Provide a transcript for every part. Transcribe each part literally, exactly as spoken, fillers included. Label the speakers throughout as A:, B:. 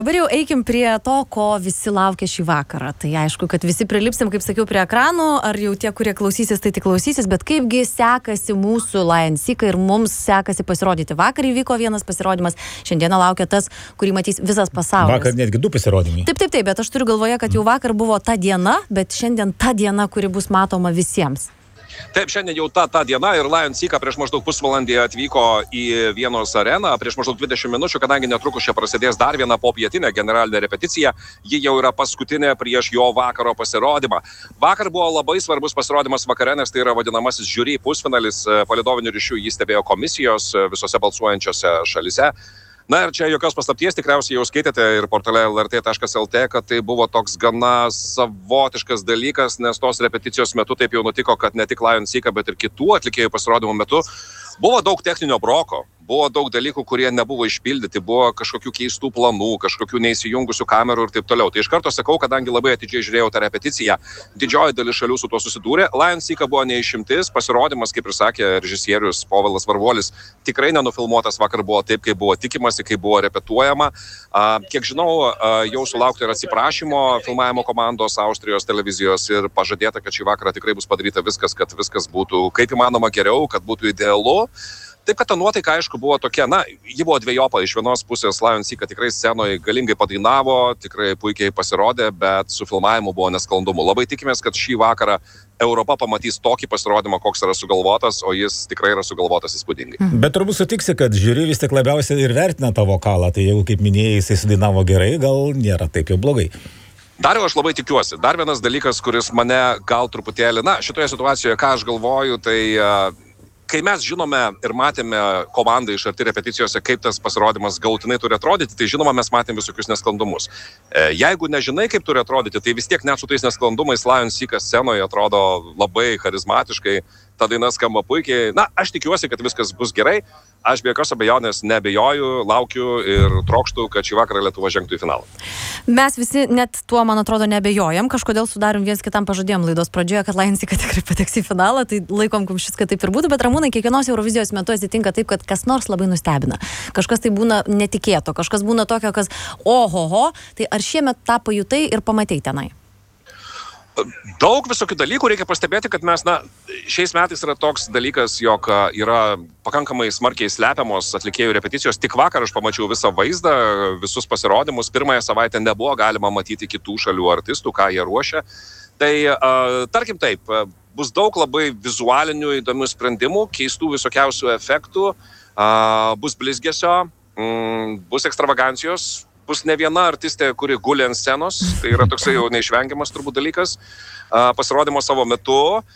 A: Dabar jau eikim prie to, ko visi laukia šį vakarą. Tai aišku, kad visi prilipsim, kaip sakiau, prie ekranų, ar jau tie, kurie klausysis, tai tik klausysis, bet kaipgi sekasi mūsų Lion Seeką ir mums sekasi pasirodyti. Vakar įvyko vienas pasirodymas, šiandieną laukia tas, kurį matys visas pasaulis.
B: Vakar netgi du pasirodymai.
A: Taip, taip, taip, bet aš turiu galvoje, kad jau vakar buvo ta diena, bet šiandien ta diena, kuri bus matoma visiems.
C: Taip, šiandien jau ta, ta diena ir Lion Seeką prieš maždaug pusvalandį atvyko į Vienos areną, prieš maždaug dvidešimt minučių, kadangi netrukus čia prasidės dar viena popietinė generalinė repeticija, ji jau yra paskutinė prieš jo vakaro pasirodymą. Vakar buvo labai svarbus pasirodymas vakare, nes tai yra vadinamasis žiūri pusfinalis, palydovinių ryšių jį stebėjo komisijos visose balsuojančiose šalise. Na ir čia jokios paslapties, tikriausiai jau skaitėte ir portale L R T taškas L T, kad tai buvo toks gana savotiškas dalykas, nes tos repeticijos metu taip jau nutiko, kad ne tik Lion Seeką, bet ir kitų atlikėjų pasirodymų metu buvo daug techninio broko, buvo daug dalykų, kurie nebuvo išpildyti, buvo kažkokių keistų planų, kažkokių neįsijungusių kamerų ir taip toliau. Tai iš karto sakau, kadangi labai atidžiai žiūrėjau tą repeticiją, didžioji dalis šalių su tuo susidūrė. Lion Seeką buvo neišimtis, pasirodymas, kaip ir sakė režisierius Povilas Varvuolis, tikrai nenufilmuotas vakar buvo taip, kaip buvo tikimasi, kaip buvo repetuojama. Kiek žinau, jau sulaukti ir atsiprašymo filmavimo komandos Austrijos televizijos ir pažadėta, kad šį vakarą tikrai bus padaryta viskas, kad viskas būtų kaip įmanoma geriau, kad būtų idealu. Taip, kad ta nuotaika, aišku, buvo tokia, na, ji buvo dvejopa. Iš vienos pusės Lion Seeką tikrai scenoje galingai padainavo, tikrai puikiai pasirodė, bet su filmavimu buvo nesklandumų. Labai tikimės, kad šį vakarą Europa pamatys tokį pasirodymą, koks yra sugalvotas, o jis tikrai yra sugalvotas įspūdingai.
B: Bet turbūt sutiksi, kad žiūri vis tik labiausiai ir vertina tą vokalą, tai jeigu, kaip minėjai, jisai sudainavo gerai, gal nėra taip jau blogai.
C: Dar jau aš labai tikiuosi. Dar vienas dalykas, kuris mane gal truputėlį, na, šitoje situacijoje, ką aš galvoju, tai uh, kai mes žinome ir matėme komandą iš arti repeticijose, kaip tas pasirodymas galutinai turi atrodyti, tai žinoma, mes matėme visokius nesklandumus. E, jeigu nežinai, kaip turi atrodyti, tai vis tiek net su tais nesklandumais Lion Seeką scenoje atrodo labai charizmatiškai, ta daina skamba puikiai. Na, aš tikiuosi, kad viskas bus gerai. Aš be jokios abejonės neabejoju, laukiu ir trokštu, kad šį vakarą Lietuva žengtų į finalą.
A: Mes visi net tuo, man atrodo, neabejojam. Kažkodėl sudarim viens kitam pažadėjom laidos pradžioje, kad Lion Seeką tikrai pateks į finalą, tai laikom kumščius, kad taip ir būtų. Bet Ramūnai, kiekvienos Eurovizijos metu atsitinka taip, kad kas nors labai nustebina. Kažkas tai būna netikėto, kažkas būna tokio, kas ohoho. Tai ar šiemet tą pajutai ir pamatei tenai?
C: Daug visokių dalykų reikia pastebėti, kad mes, na, šiais metais yra toks dalykas, jog yra pakankamai smarkiai slepiamos atlikėjų repeticijos. Tik vakar aš pamačiau visą vaizdą, visus pasirodymus. Pirmąją savaitę nebuvo galima matyti kitų šalių artistų, ką jie ruošia. Tai, uh, tarkim taip, bus daug labai vizualinių įdomių sprendimų, keistų visokiausių efektų, uh, bus blizgesio, mm, bus ekstravagancijos. Bus ne viena artistė, kuri guli ant scenos, tai yra toksai jau neišvengiamas turbūt dalykas, pasirodymo savo metu,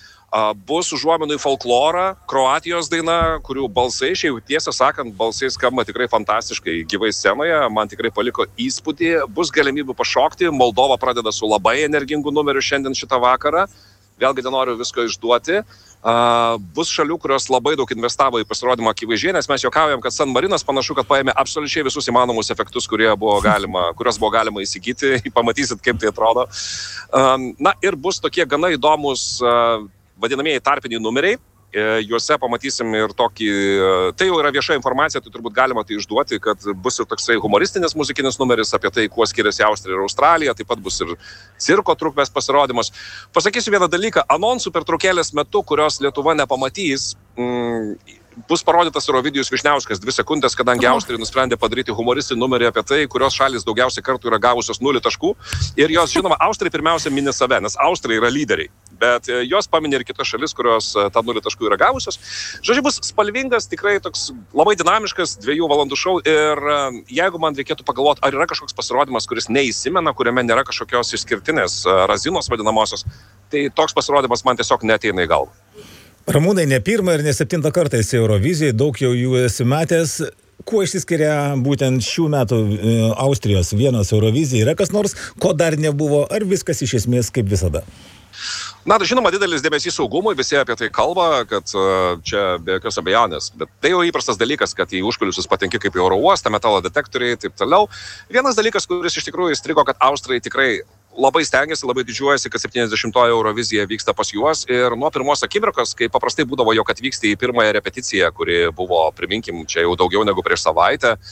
C: bus užuominų į folklorą, Kroatijos daina, kurių balsai, šiaip tiesą sakant, balsai skamba tikrai fantastiškai gyvai scenoje, man tikrai paliko įspūdį, bus galimybių pašokti, Moldova pradeda su labai energingu numeriu šiandien šitą vakarą, vėlgi nenoriu visko išduoti. Uh, bus šalių, kurios labai daug investavo į pasirodymą akivaizdžiai, nes mes juokaujam, kad San Marinas panašu, kad paėmė absoliučiai visus įmanomus efektus, kurie buvo galima, kurios buvo galima įsigyti, pamatysit, kaip tai atrodo. Uh, na ir bus tokie gana įdomus uh, vadinamieji tarpiniai numeriai. Juose pamatysim ir tokį, tai jau yra vieša informacija, tai turbūt galima tai išduoti, kad bus ir toksai humoristinis muzikinis numeris apie tai, kuo skiriasi Austrija ir Australija, taip pat bus ir cirko trukmės pasirodymas. Pasakysiu vieną dalyką, anonsų pertraukėlės metu, kurios Lietuva nepamatys, mm, bus parodytas ir Ovidijus Višniauskas dvi sekundės, kadangi Austrija nusprendė padaryti humoristinį numerį apie tai, kurios šalis daugiausiai kartų yra gavusios nulį taškų. Ir jos, žinoma, Austrija pirmiausia mini save, nes Austrija yra lyderiai. Bet jos paminė ir kitas šalis, kurios tą nulį taškų yra gavusios. Žodžiu, bus spalvingas, tikrai toks labai dinamiškas dviejų valandų šou. Ir jeigu man reikėtų pagalvoti, ar yra kažkoks pasirodymas, kuris neįsimena, kuriame nėra kažkokios išskirtinės razinos vadinamosios, tai toks pasirodymas man tiesiog neateina į galvą.
B: Ramūnai, ne pirmą ir ne septintą kartą esi Eurovizijai, daug jau jų esi matęs. Kuo išsiskiria būtent šių metų Austrijos Vienos Eurovizija? Yra kas nors, ko dar nebuvo, ar viskas iš esmės kaip visada?
C: Na, žinoma, didelis dėmesys saugumui, visi apie tai kalba, kad uh, čia be jokios abejonės. Bet tai jau įprastas dalykas, kad į užkulisius patenki kaip į oro uostą, metalo detektoriai, taip toliau. Vienas dalykas, kuris iš tikrųjų įstrigo, kad Austrai tikrai labai stengiasi, labai didžiuojasi, kad septyniasdešimtoji Eurovizija vyksta pas juos. Ir nuo pirmos akimirkos, kai paprastai būdavo, jog atvyksti į pirmąją repeticiją, kuri buvo, priminkim, čia jau daugiau negu prieš savaitę,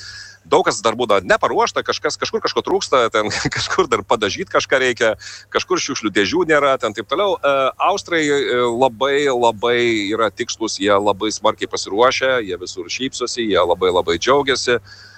C: daug kas dar būda neparuošta, kažkas, kažkur kažko trūksta, ten kažkur dar padažyti kažką reikia, kažkur šiukšlių dėžių nėra, ten taip toliau. Austrai labai labai yra tikslus, jie labai smarkiai pasiruošę, jie visur šypsosi, jie labai labai džiaugiasi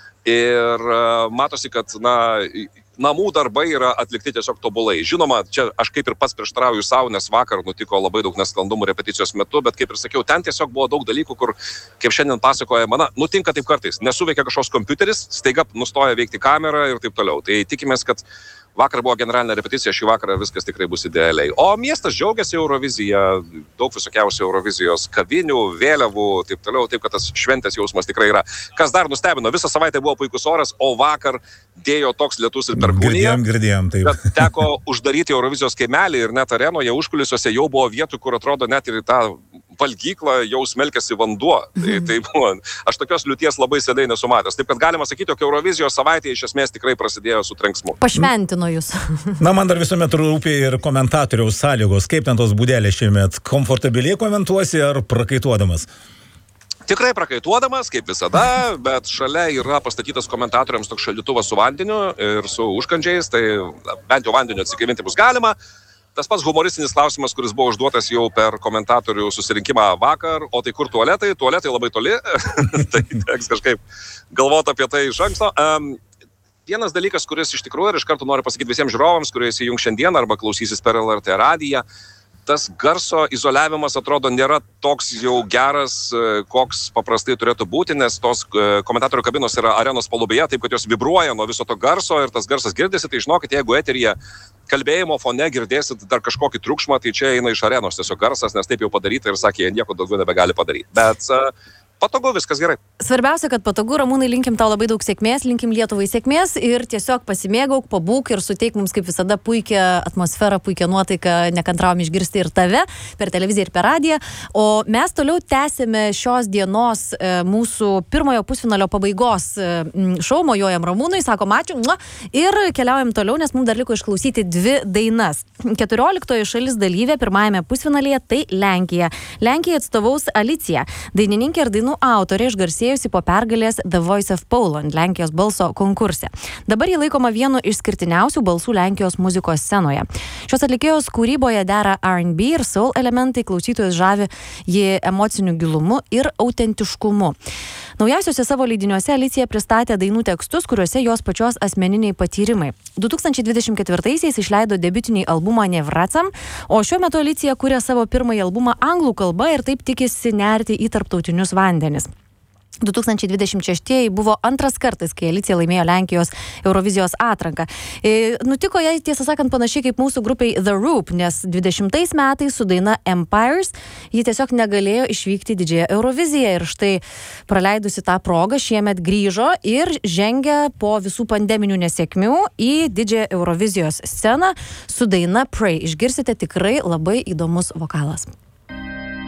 C: ir matosi, kad na, namų darbai yra atlikti tiesiog tobulai. Žinoma, čia aš kaip ir pats prieštarauju savo, nes vakar nutiko labai daug nesklandumų repeticijos metu, bet kaip ir sakiau, ten tiesiog buvo daug dalykų, kur, kaip šiandien pasakoja, man nutinka taip kartais, nesuveikia kažkoks kompiuteris, staiga nustoja veikti kamera ir taip toliau. Tai tikimės, kad vakar buvo generalinė repeticija, šį vakarą viskas tikrai bus idealiai. O miestas džiaugiasi Eurovizija, daug visokiausių Eurovizijos kavinių, vėliavų, taip toliau, taip kad tas šventės jausmas tikrai yra. Kas dar nustebino, visą savaitę buvo puikus oras, o vakar dėjo toks lietus ir perkūnija.
B: Girdėjom, girdėjom, taip.
C: Bet teko uždaryti Eurovizijos kaimelį ir net arenoje užkulisiuose jau buvo vietų, kur atrodo net ir į tą valgyklą jau smelkėsi vanduo. Tai, tai buvo, aš tokios liūties labai seniai nesu matęs. Taip kad galima sakyti, jog Eurovizijos savaitė iš esmės tikrai prasidėjo su trenksmu.
A: Pašventino jūs.
B: Na, man dar visuomet rūpi ir komentatoriaus sąlygos. Kaip ten tos būdelės šiemet? Komfortabiliai komentuosi ar prakaituodamas?
C: Tikrai prakaituodamas, kaip visada, bet šalia yra pastatytas komentatoriams toks šaldytuvas su vandeniu ir su užkandžiais, tai bent jau vandeniu atsikaivinti bus galima. Tas pats humoristinis klausimas, kuris buvo užduotas jau per komentatorių susirinkimą vakar, o tai kur tualetai? Tualetai labai toli, tai teks kažkaip galvoti apie tai iš anksto. Um, vienas dalykas, kuris iš tikrųjų ir iš karto noriu pasakyti visiems žiūrovams, kurie įsijungs šiandien arba klausysis per L R T radiją, tas garso izoliavimas atrodo nėra toks jau geras, koks paprastai turėtų būti, nes tos komentatorių kabinos yra arenos palubėje, taip kad jos vibruoja nuo viso to garso ir tas garsas girdisi, tai žinokit, jeigu eteryje kalbėjimo fone girdėsit dar kažkokį triukšmą, tai čia eina iš arenos tiesiog garsas, nes taip jau padaryta ir sakė, jie nieko daugiau nebegali padaryti. Bet uh, patogu, viskas gerai.
A: Svarbiausia, kad patogu, Ramūnai, linkim tau labai daug sėkmės, linkim Lietuvai sėkmės ir tiesiog pasimėgauk, pabūk ir suteik mums kaip visada puikią atmosferą, puikią nuotaiką, nekantravom išgirsti ir tave per televiziją ir per radiją. O mes toliau tęsime šios dienos e, mūsų pirmojo pusfinalio pabaigos e, šou, mojuojam Ramūnui, sakom ačiū ir keliaujam toliau, nes mums dar liko išklausyti dvi dainas. keturioliktoji šalis dalyvė pirmajame pusfinalyje tai Lenkija. Lenkija atstovaus Alicija, dainininkė ir dainų autorė išgarsėjusi po pergalės The Voice of Poland Lenkijos balso konkurse. Dabar ji laikoma vienu išskirtiniausių balsų Lenkijos muzikos scenoje. Šios atlikėjos kūryboje dera R and B ir soul elementai, klausytojus žavi ji emociniu gilumu ir autentiškumu. Naujausiuose savo leidiniuose Alicija pristatė dainų tekstus, kuriuose jos pačios asmeniniai patyrimai. du tūkstančiai dvidešimt ketvirtaisiais išleido debiutinį albumą Nevracam, o šiuo metu Alicija kuria savo pirmąjį albumą anglų kalba ir taip tikisi nerti į tarptautinius vandenis. du tūkstančiai dvidešimt šeštieji buvo antras kartas, kai Alicija laimėjo Lenkijos Eurovizijos atranką. E, nutiko jai, tiesą sakant, panašiai kaip mūsų grupiai The Roop, nes dvidešimtais metais su daina Empires ji tiesiog negalėjo išvykti didžiąją Euroviziją ir štai praleidusi tą progą šiemet grįžo ir žengia po visų pandeminių nesėkmių į didžiąją Eurovizijos sceną su daina Pray. Išgirsite, tikrai labai įdomus vokalas.